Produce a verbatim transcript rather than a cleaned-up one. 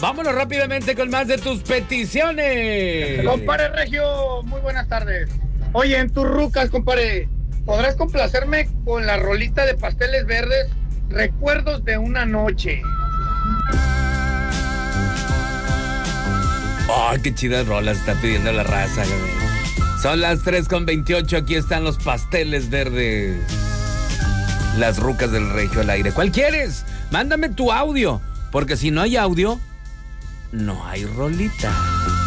Vámonos rápidamente con más de tus peticiones. Compadre Regio, muy buenas tardes. Oye, en tus rucas, compadre, ¿podrás complacerme con la rolita de Pasteles Verdes? Recuerdos de una noche. Ay, qué chidas rolas está pidiendo la raza, güey. Son las tres con veintiocho, aquí están los Pasteles Verdes. Las rucas del Regio al aire. ¿Cuál quieres? Mándame tu audio, porque si no hay audio, no hay rolita.